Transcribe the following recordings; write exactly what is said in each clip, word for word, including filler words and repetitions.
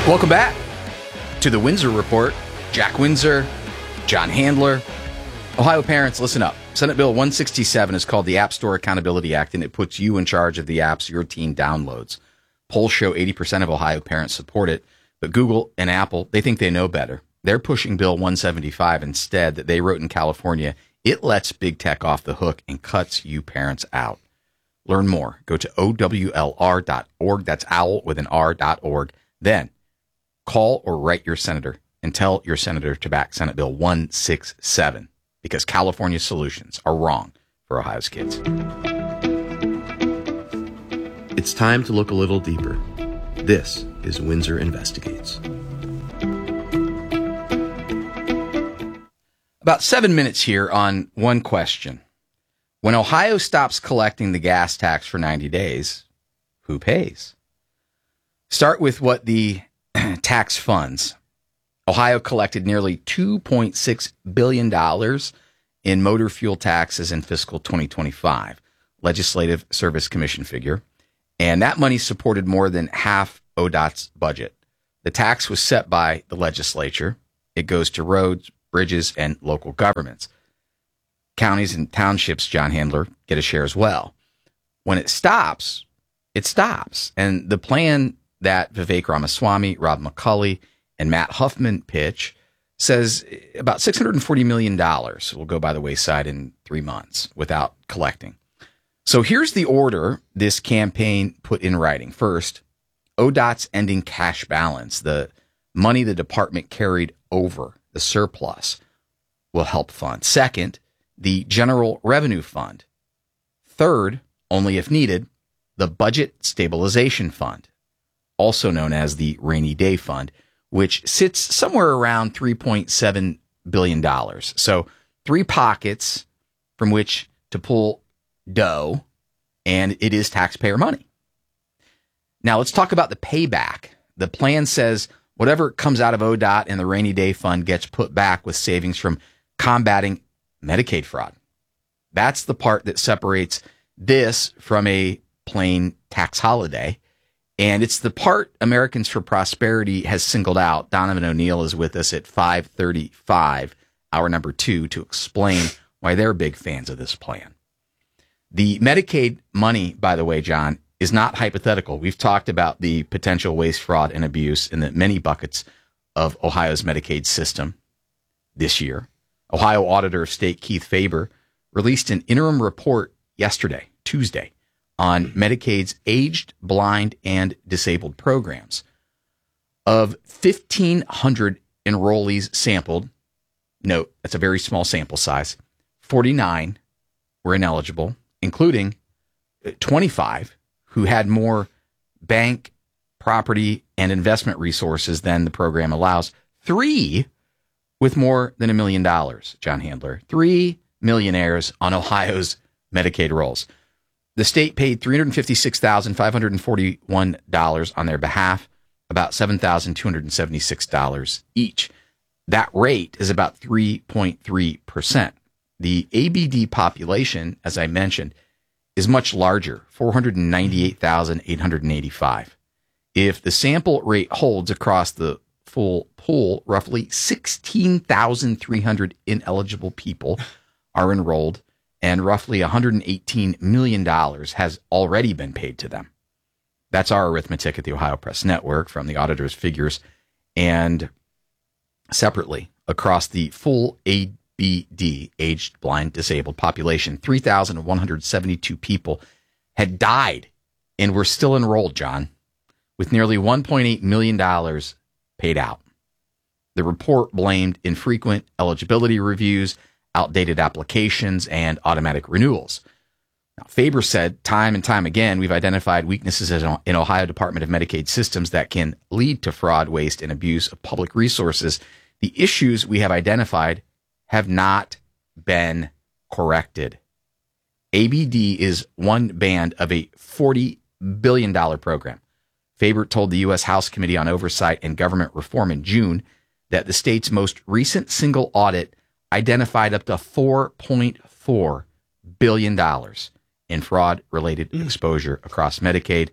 Welcome back to the Windsor Report. Jack Windsor, John Handler. Ohio parents, listen up. Senate Bill one sixty-seven is called the App Store Accountability Act, and it puts you in charge of the apps your teen downloads. Polls show eighty percent of Ohio parents support it, but Google and Apple, they think they know better. They're pushing Bill one seventy-five instead that they wrote in California. It lets big tech off the hook and cuts you parents out. Learn more. Go to O W L R dot org. That's owl with an R dot org. Then call or write your senator and tell your senator to back Senate Bill one sixty-seven because California's solutions are wrong for Ohio's kids. It's time to look a little deeper. This is Windsor Investigates. About seven minutes here on one question. When Ohio stops collecting the gas tax for ninety days, who pays? Start with what the tax funds. Ohio collected nearly two point six billion dollars in motor fuel taxes in fiscal twenty twenty-five, Legislative Service Commission figure, and that money supported more than half O D O T's budget. The tax was set by the legislature. It goes to roads, bridges, and local governments. Counties and townships, John Handler, get a share as well. When it stops, it stops. And the plan that Vivek Ramaswamy, Rob McCulley, and Matt Huffman pitch says about six hundred forty million dollars will go by the wayside in three months without collecting. So here's the order this campaign put in writing. First, O D O T's ending cash balance, the money the department carried over, the surplus, will help fund. Second, the General Revenue Fund. Third, only if needed, the Budget Stabilization Fund, also known as the Rainy Day Fund, which sits somewhere around three point seven billion dollars. So three pockets from which to pull dough, and it is taxpayer money. Now let's talk about the payback. The plan says whatever comes out of O D O T and the Rainy Day Fund gets put back with savings from combating Medicaid fraud. That's the part that separates this from a plain tax holiday. And it's the part Americans for Prosperity has singled out. Donovan O'Neill is with us at five thirty-five, hour number two, to explain why they're big fans of this plan. The Medicaid money, by the way, John, is not hypothetical. We've talked about the potential waste, fraud, and abuse in the many buckets of Ohio's Medicaid system this year. Ohio Auditor of State Keith Faber released an interim report yesterday, Tuesday, on Medicaid's aged, blind, and disabled programs. Of fifteen hundred enrollees sampled, note, that's a very small sample size, forty-nine were ineligible, including twenty-five who had more bank, property, and investment resources than the program allows. Three with more than a million dollars, John Handler. Three millionaires on Ohio's Medicaid rolls. The state paid three hundred fifty-six thousand five hundred forty-one dollars on their behalf, about seven thousand two hundred seventy-six dollars each. That rate is about three point three percent. The A B D population, as I mentioned, is much larger, four hundred ninety-eight thousand eight hundred eighty-five. If the sample rate holds across the full pool, roughly sixteen thousand three hundred ineligible people are enrolled, and roughly one hundred eighteen million dollars has already been paid to them. That's our arithmetic at the Ohio Press Network from the auditor's figures. And separately, across the full A B D, aged, blind, disabled population, three thousand one hundred seventy-two people had died and were still enrolled, John, with nearly one point eight million dollars paid out. The report blamed infrequent eligibility reviews, outdated applications, and automatic renewals. Now, Faber said time and time again, we've identified weaknesses in Ohio Department of Medicaid systems that can lead to fraud, waste, and abuse of public resources. The issues we have identified have not been corrected. A B D is one band of a forty billion dollars program. Faber told the U S House Committee on Oversight and Government Reform in June that the state's most recent single audit identified up to four point four billion dollars in fraud-related exposure across Medicaid.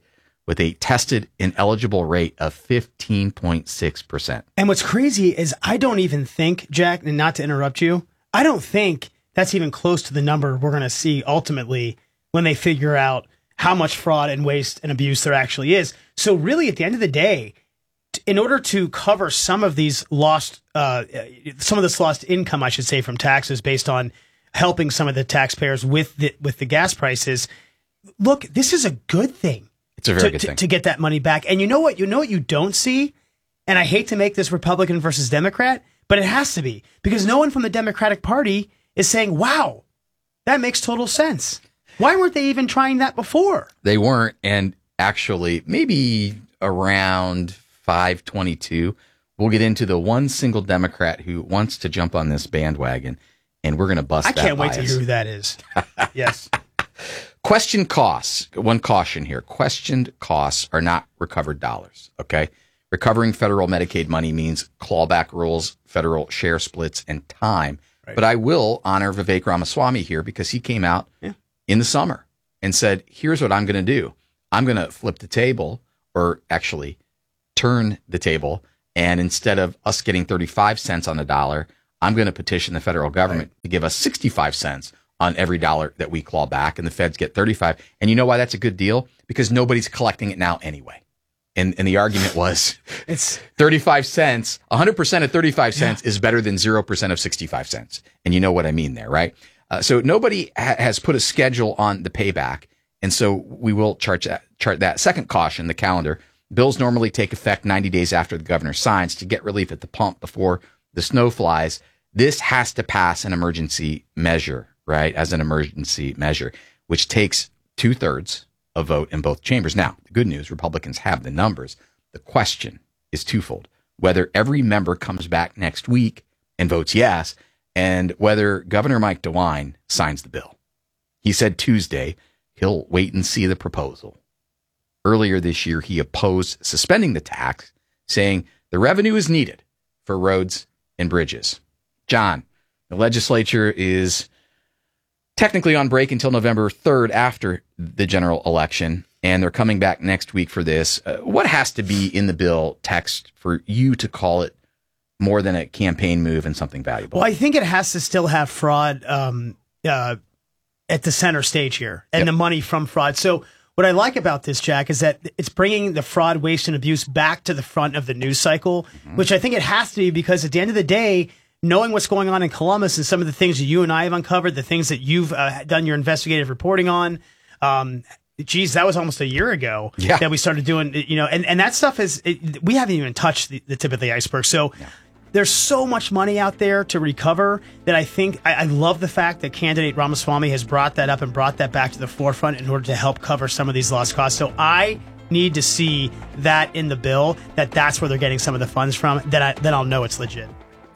with a tested and eligible rate of fifteen point six percent. And what's crazy is I don't even think, Jack, and not to interrupt you, I don't think that's even close to the number we're going to see ultimately when they figure out how much fraud and waste and abuse there actually is. So really, at the end of the day, in order to cover some of these lost, uh, some of this lost income, I should say, from taxes based on helping some of the taxpayers with the, with the gas prices, look, this is a good thing. It's a very to, good to, thing. to get that money back. And you know what? You know what you don't see? And I hate to make this Republican versus Democrat, but it has to be, because no one from the Democratic Party is saying, wow, that makes total sense. Why weren't they even trying that before? They weren't. And actually, maybe around five twenty-two, we'll get into the one single Democrat who wants to jump on this bandwagon, and we're going to bust I that can't wait bias. to hear who that is. Yes. Question costs. One caution here. Questioned costs are not recovered dollars, okay? Recovering federal Medicaid money means clawback rules, federal share splits, and time. Right. But I will honor Vivek Ramaswamy here because he came out yeah. in the summer and said, here's what I'm going to do. I'm going to flip the table, or actually turn the table, and instead of us getting thirty-five cents on the dollar, I'm going to petition the federal government right. to give us sixty-five cents on every dollar that we claw back, and the feds get thirty-five. And you know why that's a good deal? Because nobody's collecting it now anyway. And and the argument was it's thirty-five cents, one hundred percent of thirty-five cents yeah. is better than zero percent of sixty-five cents. And you know what I mean there, right? Uh, so nobody ha- has put a schedule on the payback. And so we will chart that, chart that. Second caution, the calendar. Bills normally take effect ninety days after the governor signs to get relief at the pump before the snow flies. This has to pass an emergency measure, right? As an emergency measure, which takes two thirds a vote in both chambers. Now, the good news, Republicans have the numbers. The question is twofold: whether every member comes back next week and votes yes, and whether Governor Mike DeWine signs the bill. He said Tuesday he'll wait and see the proposal. Earlier this year, he opposed suspending the tax, saying the revenue is needed for roads and bridges. John, the legislature is technically on break until November third after the general election, and they're coming back next week for this. Uh, what has to be in the bill text for you to call it more than a campaign move and something valuable? Well, I think it has to still have fraud um, uh, at the center stage here, and yep. the money from fraud. So what I like about this, Jack, is that it's bringing the fraud, waste, and abuse back to the front of the news cycle, mm-hmm. which I think it has to be, because at the end of the day, knowing what's going on in Columbus and some of the things that you and I have uncovered, the things that you've uh, done your investigative reporting on, um, geez, that was almost a year ago yeah. that we started doing, you know, and, and that stuff is, it, we haven't even touched the, the tip of the iceberg. So yeah. there's so much money out there to recover that I think, I, I love the fact that candidate Ramaswamy has brought that up and brought that back to the forefront in order to help cover some of these lost costs. So I need to see that in the bill, that that's where they're getting some of the funds from, then, I, then I'll know it's legit.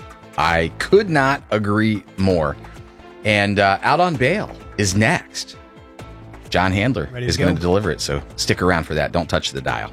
I could not agree more. And uh, Out on Bail is next. John Handler is going to deliver it, so stick around for that. Don't touch the dial.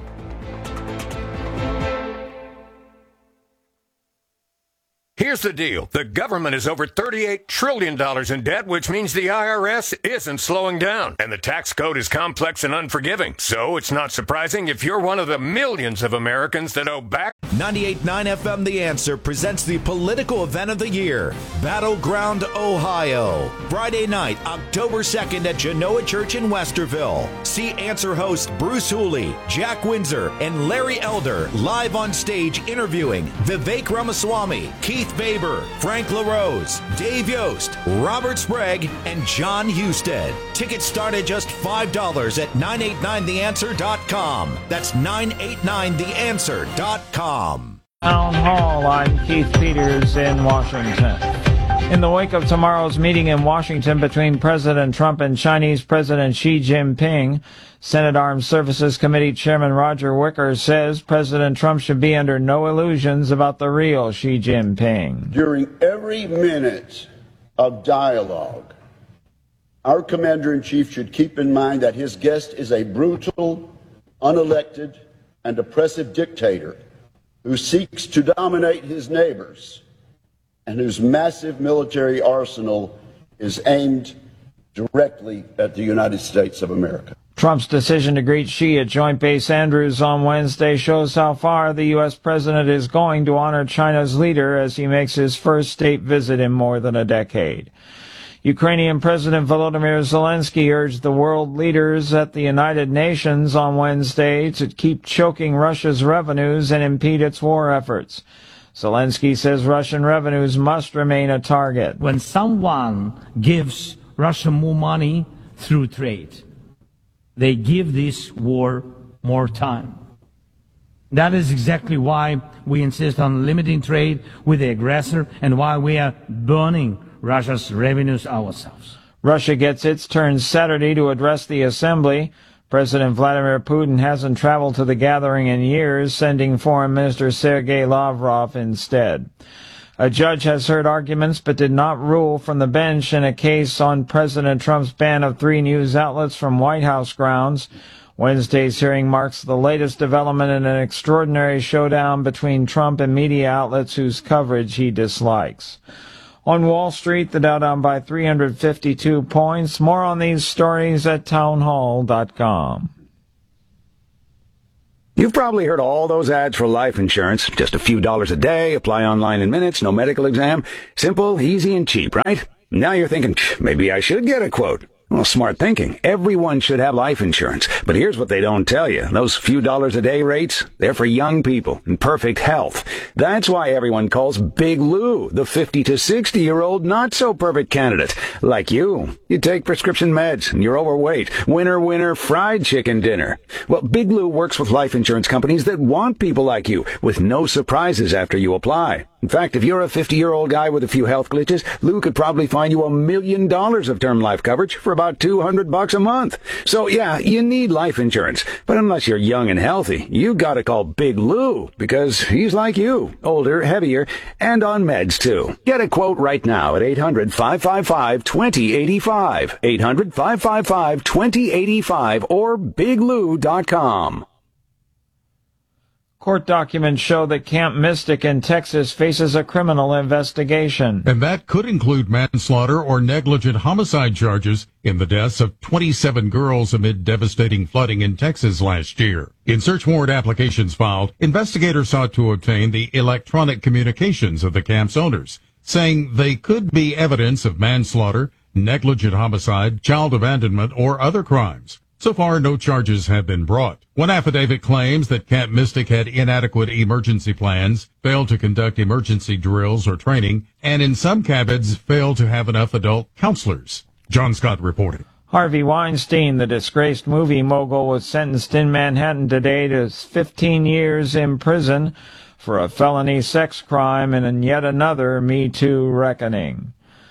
Here's the deal. The government is over thirty-eight trillion dollars in debt, which means the I R S isn't slowing down. And the tax code is complex and unforgiving. So it's not surprising if you're one of the millions of Americans that owe back. ninety-eight point nine F M The Answer presents the political event of the year, Battleground, Ohio. Friday night, October second at Genoa Church in Westerville. See Answer host Bruce Hooley, Jack Windsor, and Larry Elder live on stage interviewing Vivek Ramaswamy, Keith Baber, Frank LaRose, Dave Yost, Robert Sprague, and John Husted. Tickets start at just five dollars at nine eight nine the answer dot com. That's nine eight nine the answer dot com. Town Hall, I'm Keith Peters in Washington. In the wake of tomorrow's meeting in Washington between President Trump and Chinese President Xi Jinping, Senate Armed Services Committee Chairman Roger Wicker says President Trump should be under no illusions about the real Xi Jinping. During every minute of dialogue, our Commander-in-Chief should keep in mind that his guest is a brutal, unelected, and oppressive dictator who seeks to dominate his neighbors and whose massive military arsenal is aimed directly at the United States of America. Trump's decision to greet Xi at Joint Base Andrews on Wednesday shows how far the U S president is going to honor China's leader as he makes his first state visit in more than a decade. Ukrainian President Volodymyr Zelensky urged the world leaders at the United Nations on Wednesday to keep choking Russia's revenues and impede its war efforts. Zelensky says Russian revenues must remain a target. When someone gives Russia more money through trade, they give this war more time. That is exactly why we insist on limiting trade with the aggressor and why we are burning Russia's revenues ourselves. Russia gets its turn Saturday to address the assembly. President Vladimir Putin hasn't traveled to the gathering in years, sending Foreign Minister Sergei Lavrov instead. A judge has heard arguments but did not rule from the bench in a case on President Trump's ban of three news outlets from White House grounds. Wednesday's hearing marks the latest development in an extraordinary showdown between Trump and media outlets whose coverage he dislikes. On Wall Street, the Dow down by three hundred fifty-two points. More on these stories at townhall dot com. You've probably heard all those ads for life insurance. Just a few dollars a day, apply online in minutes, no medical exam. Simple, easy, and cheap, right? Now you're thinking, maybe I should get a quote. Well, smart thinking. Everyone should have life insurance. But here's what they don't tell you. Those few dollars a day rates, they're for young people in perfect health. That's why everyone calls Big Lou the fifty to sixty year old not so perfect candidate. Like you. You take prescription meds and you're overweight. Winner, winner, fried chicken dinner. Well, Big Lou works with life insurance companies that want people like you with no surprises after you apply. In fact, if you're a fifty-year-old guy with a few health glitches, Lou could probably find you a million dollars of term life coverage for about two hundred bucks a month. So yeah, you need life insurance. But unless you're young and healthy, you gotta call Big Lou because he's like you, older, heavier, and on meds too. Get a quote right now at eight hundred, five five five, two zero eight five, eight hundred, five five five, two zero eight five, or big lou dot com. Court documents show that Camp Mystic in Texas faces a criminal investigation. And that could include manslaughter or negligent homicide charges in the deaths of twenty-seven girls amid devastating flooding in Texas last year. In search warrant applications filed, investigators sought to obtain the electronic communications of the camp's owners, saying they could be evidence of manslaughter, negligent homicide, child abandonment, or other crimes. So far, no charges have been brought. One affidavit claims that Camp Mystic had inadequate emergency plans, failed to conduct emergency drills or training, and in some cabins failed to have enough adult counselors. John Scott reporting. Harvey Weinstein, the disgraced movie mogul, was sentenced in Manhattan today to fifteen years in prison for a felony sex crime and yet another Me Too reckoning.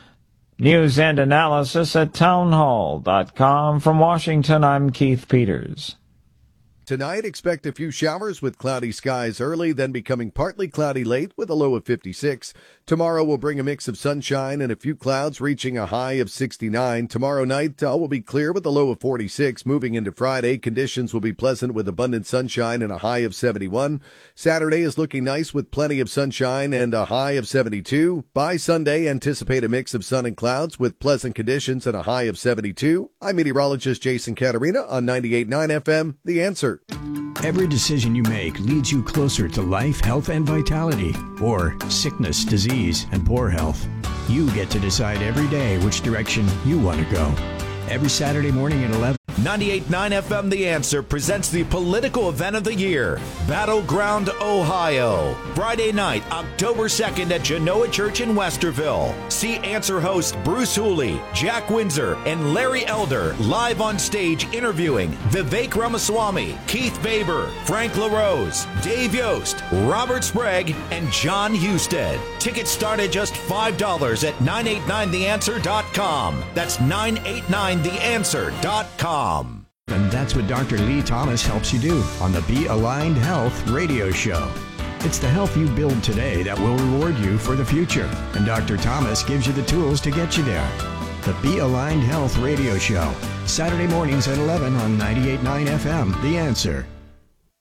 News and analysis at townhall dot com. From Washington, I'm Keith Peters. Tonight, expect a few showers with cloudy skies early, then becoming partly cloudy late with a low of fifty-six. Tomorrow will bring a mix of sunshine and a few clouds, reaching a high of sixty-nine. Tomorrow night uh, will be clear with a low of forty-six. Moving into Friday, conditions will be pleasant with abundant sunshine and a high of seventy-one. Saturday is looking nice with plenty of sunshine and a high of seventy-two. By Sunday, anticipate a mix of sun and clouds with pleasant conditions and a high of seventy-two. I'm meteorologist Jason Caterina on ninety-eight point nine F M, The Answer. Every decision you make leads you closer to life, health, and vitality, or sickness, disease, and poor health. You get to decide every day which direction you want to go. Every Saturday morning at eleven. ninety-eight point nine F M The Answer presents the political event of the year, Battleground, Ohio. Friday night, October second at Genoa Church in Westerville. See Answer hosts Bruce Hooley, Jack Windsor, and Larry Elder live on stage interviewing Vivek Ramaswamy, Keith Baber, Frank LaRose, Dave Yost, Robert Sprague, and John Husted. Tickets start at just five dollars at nine eight nine the answer dot com. That's nine eight nine the answer dot com. And that's what Doctor Lee Thomas helps you do on the Be Aligned Health radio show. It's the health you build today that will reward you for the future. And Doctor Thomas gives you the tools to get you there. The Be Aligned Health radio show, Saturday mornings at eleven on ninety-eight point nine F M, The Answer.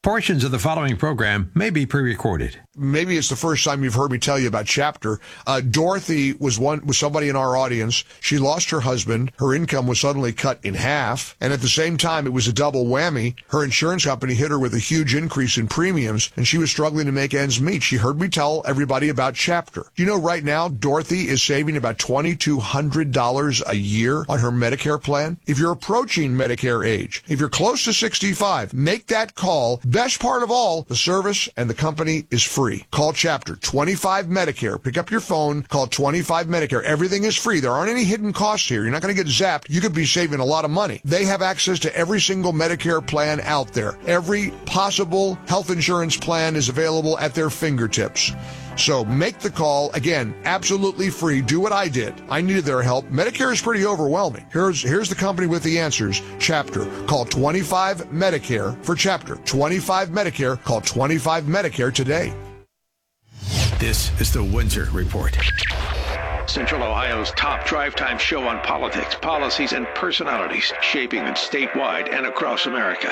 Portions of the following program may be pre-recorded. Maybe it's the first time you've heard me tell you about Chapter. Uh, Dorothy was one was somebody in our audience. She lost her husband. Her income was suddenly cut in half. And at the same time, it was a double whammy. Her insurance company hit her with a huge increase in premiums, and she was struggling to make ends meet. She heard me tell everybody about Chapter. You know, right now, Dorothy is saving about two thousand two hundred dollars a year on her Medicare plan. If you're approaching Medicare age, if you're close to sixty-five, make that call. Best part of all, the service and the company is free. Call Chapter twenty-five Medicare. Pick up your phone, call twenty-five Medicare. Everything is free. There aren't any hidden costs here. You're not going to get zapped. You could be saving a lot of money. They have access to every single Medicare plan out there. Every possible health insurance plan is available at their fingertips. So make the call. Again, absolutely free. Do what I did. I needed their help. Medicare is pretty overwhelming. Here's here's the company with the answers. Chapter. Call twenty-five Medicare for Chapter. twenty-five Medicare. Call twenty-five Medicare today. This is the Windsor Report. Central Ohio's top drive time show on politics, policies, and personalities shaping it statewide and across America.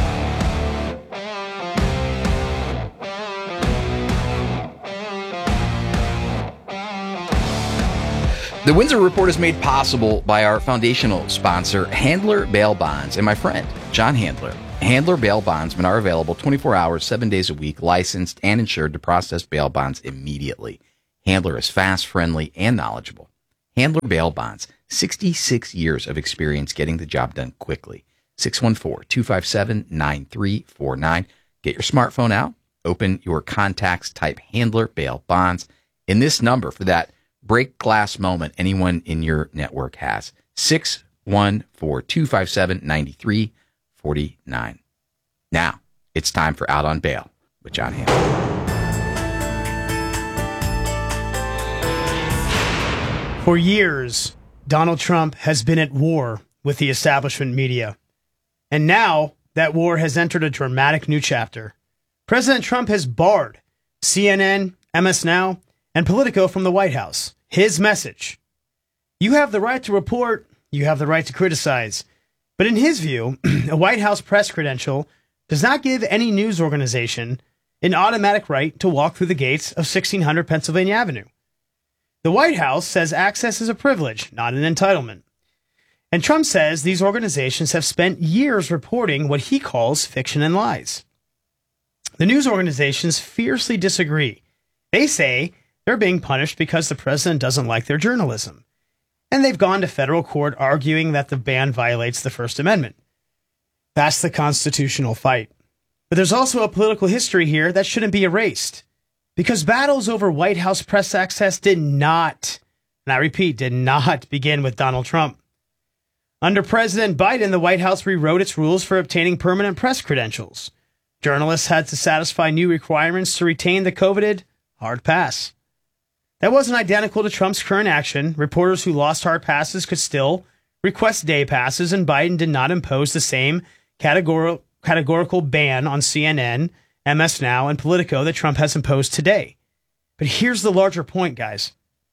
The Windsor Report is made possible by our foundational sponsor, Handler Bail Bonds, and my friend, John Handler. Handler Bail Bondsmen are available twenty-four hours, seven days a week, licensed and insured to process bail bonds immediately. Handler is fast, friendly, and knowledgeable. Handler Bail Bonds, sixty-six years of experience getting the job done quickly. six one four, two five seven, nine three four nine. Get your smartphone out, open your contacts, type Handler Bail Bonds in this number for that break glass moment anyone in your network has. six one four, two five seven, nine three four nine. Now, it's time for Out on Bail with John Handler. For years, Donald Trump has been at war with the establishment media. And now that war has entered a dramatic new chapter. President Trump has barred C N N, M S Now, and Politico from the White House. His message: you have the right to report, you have the right to criticize. But in his view, a White House press credential does not give any news organization an automatic right to walk through the gates of sixteen hundred Pennsylvania Avenue. The White House says access is a privilege, not an entitlement. And Trump says these organizations have spent years reporting what he calls fiction and lies. The news organizations fiercely disagree. They say they're being punished because the president doesn't like their journalism. And they've gone to federal court arguing that the ban violates the First Amendment. That's the constitutional fight. But there's also a political history here that shouldn't be erased. Because battles over White House press access did not, and I repeat, did not begin with Donald Trump. Under President Biden, the White House rewrote its rules for obtaining permanent press credentials. Journalists had to satisfy new requirements to retain the coveted hard pass. That wasn't identical to Trump's current action. Reporters who lost hard passes could still request day passes, and Biden did not impose the same categor- categorical ban on C N N, M S Now, and Politico that Trump has imposed today. But here's the larger point, guys.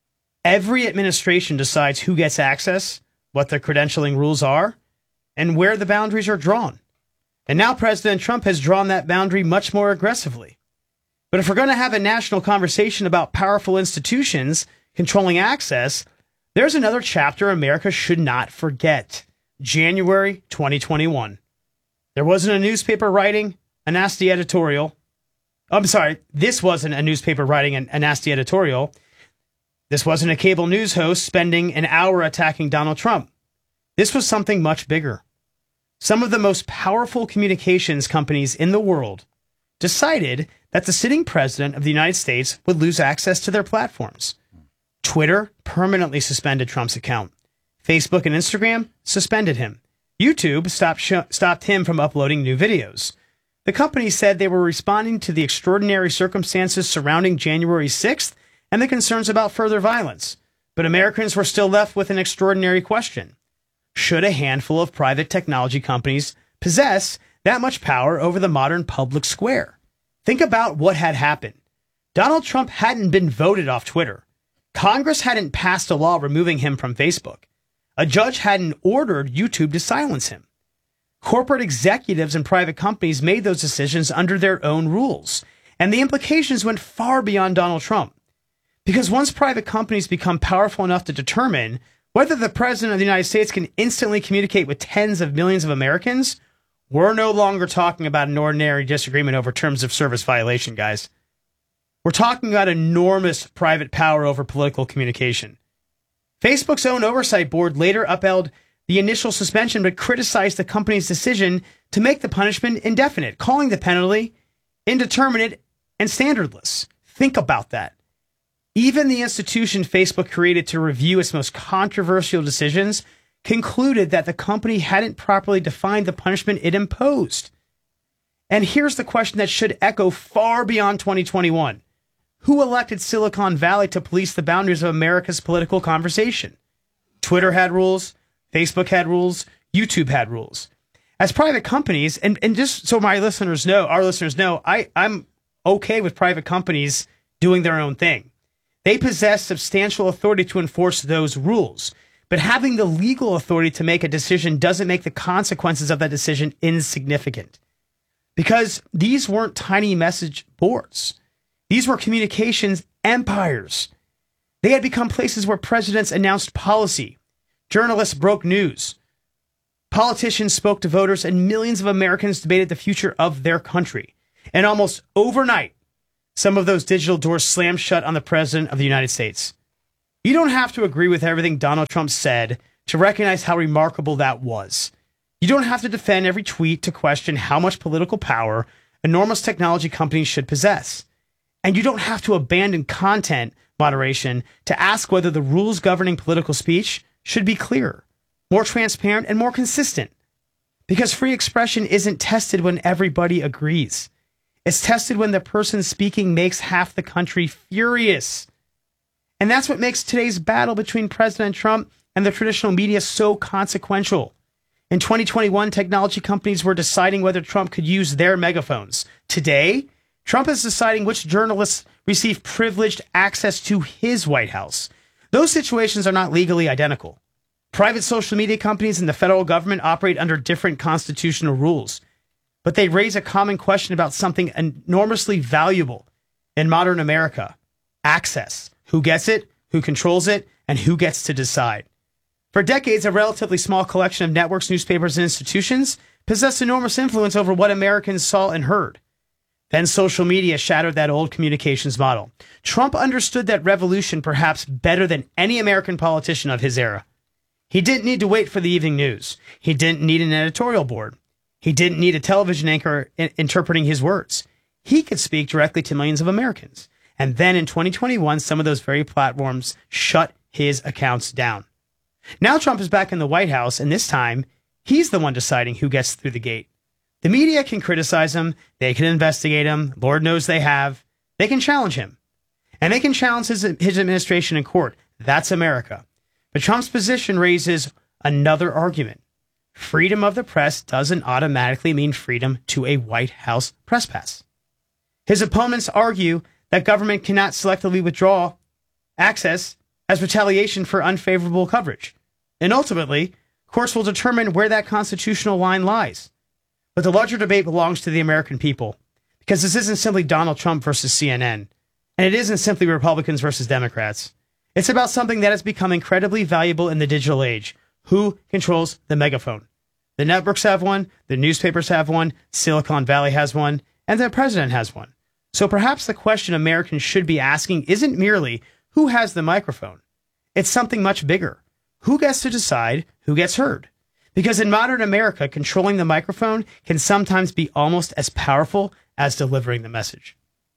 Every administration decides who gets access, what their credentialing rules are, and where the boundaries are drawn. And now President Trump has drawn that boundary much more aggressively. But if we're going to have a national conversation about powerful institutions controlling access, there's another chapter America should not forget. January twenty twenty-one. There wasn't a newspaper writing a nasty editorial. I'm sorry, this wasn't a newspaper writing a nasty editorial. This wasn't a cable news host spending an hour attacking Donald Trump. This was something much bigger. Some of the most powerful communications companies in the world decided that the sitting president of the United States would lose access to their platforms. Twitter permanently suspended Trump's account. Facebook and Instagram suspended him. YouTube stopped sh- stopped him from uploading new videos. The company said they were responding to the extraordinary circumstances surrounding January sixth and the concerns about further violence. But Americans were still left with an extraordinary question. Should a handful of private technology companies possess that much power over the modern public square? Think about what had happened. Donald Trump hadn't been voted off Twitter. Congress hadn't passed a law removing him from Facebook. A judge hadn't ordered YouTube to silence him. Corporate executives and private companies made those decisions under their own rules. And the implications went far beyond Donald Trump. Because once private companies become powerful enough to determine whether the president of the United States can instantly communicate with tens of millions of Americans, we're no longer talking about an ordinary disagreement over terms of service violation, guys. We're talking about enormous private power over political communication. Facebook's own oversight board later upheld the initial suspension, but criticized the company's decision to make the punishment indefinite, calling the penalty indeterminate and standardless. Think about that. Even the institution Facebook created to review its most controversial decisions concluded that the company hadn't properly defined the punishment it imposed. And here's the question that should echo far beyond twenty twenty-one. Who elected Silicon Valley to police the boundaries of America's political conversation? Twitter had rules, Facebook had rules, YouTube had rules. As private companies, and, and just so my listeners know, our listeners know, I, I'm okay with private companies doing their own thing. They possess substantial authority to enforce those rules. But having the legal authority to make a decision doesn't make the consequences of that decision insignificant. Because these weren't tiny message boards. These were communications empires. They had become places where presidents announced policy, journalists broke news, politicians spoke to voters, and millions of Americans debated the future of their country. And almost overnight, some of those digital doors slammed shut on the president of the United States. You don't have to agree with everything Donald Trump said to recognize how remarkable that was. You don't have to defend every tweet to question how much political power enormous technology companies should possess. And you don't have to abandon content moderation to ask whether the rules governing political speech should be clearer, more transparent, and more consistent. Because free expression isn't tested when everybody agrees. It's tested when the person speaking makes half the country furious. And that's what makes today's battle between President Trump and the traditional media so consequential. In twenty twenty-one, technology companies were deciding whether Trump could use their megaphones. Today, Trump is deciding which journalists receive privileged access to his White House. Those situations are not legally identical. Private social media companies and the federal government operate under different constitutional rules, but they raise a common question about something enormously valuable in modern America: access. Who gets it, who controls it, and who gets to decide. For decades, a relatively small collection of networks, newspapers, and institutions possessed enormous influence over what Americans saw and heard. Then social media shattered that old communications model. Trump understood that revolution perhaps better than any American politician of his era. He didn't need to wait for the evening news. He didn't need an editorial board. He didn't need a television anchor in- interpreting his words. He could speak directly to millions of Americans. And then in twenty twenty-one, some of those very platforms shut his accounts down. Now Trump is back in the White House, and this time, he's the one deciding who gets through the gate. The media can criticize him. They can investigate him. Lord knows they have. They can challenge him. And they can challenge his, his administration in court. That's America. But Trump's position raises another argument. Freedom of the press doesn't automatically mean freedom to a White House press pass. His opponents argue that government cannot selectively withdraw access as retaliation for unfavorable coverage. And ultimately, courts will determine where that constitutional line lies. But the larger debate belongs to the American people, because this isn't simply Donald Trump versus C N N, and it isn't simply Republicans versus Democrats. It's about something that has become incredibly valuable in the digital age. Who controls the megaphone? The networks have one, the newspapers have one, Silicon Valley has one, and the president has one. So perhaps the question Americans should be asking isn't merely who has the microphone. It's something much bigger. Who gets to decide who gets heard? Because in modern America, controlling the microphone can sometimes be almost as powerful as delivering the message.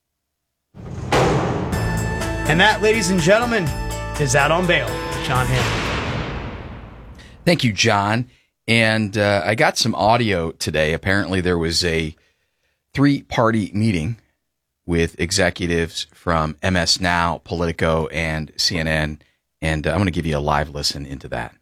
And that, ladies and gentlemen, is Out on Bail with John Hammond. Thank you, John. And uh, I got some audio today. Apparently there was a three-party meeting with executives from M S Now, Politico, and C N N. And uh, I'm going to give you a live listen into that.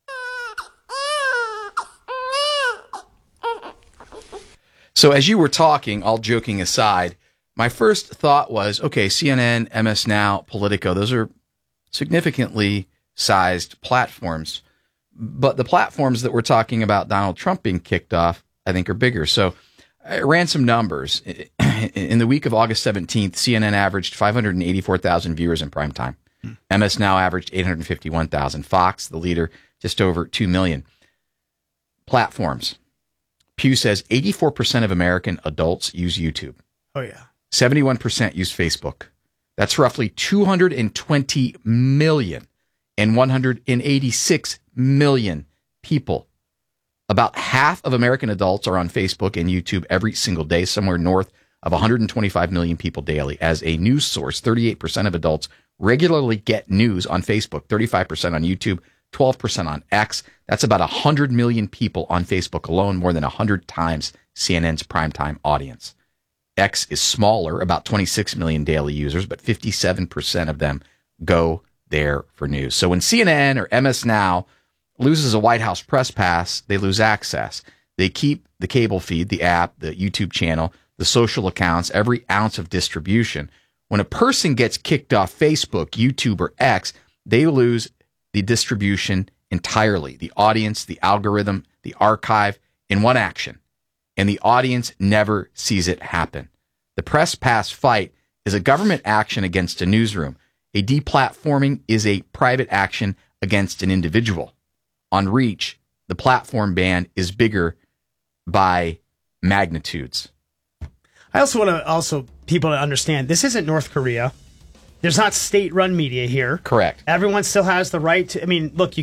So as you were talking, all joking aside, my first thought was, okay, C N N, M S Now, Politico, those are significantly sized platforms. but the platforms that we're talking about Donald Trump being kicked off, I think, are bigger. So I ran some numbers. In the week of August seventeenth, C N N averaged five hundred eighty-four thousand viewers in prime time. Hmm. M S Now averaged eight hundred fifty-one thousand. Fox, the leader, just over two million. Platforms. Pew says eighty-four percent of American adults use YouTube. Oh, yeah. seventy-one percent use Facebook. That's roughly two hundred twenty million and one hundred eighty-six million people. About half of American adults are on Facebook and YouTube every single day, somewhere north of one hundred twenty-five million people daily. As a news source, thirty-eight percent of adults regularly get news on Facebook, thirty-five percent on YouTube, twelve percent on X. That's about one hundred million people on Facebook alone, more than one hundred times C N N's primetime audience. X is smaller, about twenty-six million daily users, but fifty-seven percent of them go there for news. So when C N N or M S Now loses a White House press pass, they lose access. They keep the cable feed, the app, the YouTube channel, the social accounts, every ounce of distribution. When a person gets kicked off Facebook, YouTube, or X, they lose the distribution entirely. The audience, the algorithm, the archive, in one action. And the audience never sees it happen. The press pass fight is a government action against a newsroom. A deplatforming is a private action against an individual. On reach, the platform ban is bigger by magnitudes. I also want to also people to understand this isn't North Korea. There's not state-run media here. Correct. Everyone still has the right to. I mean, look, you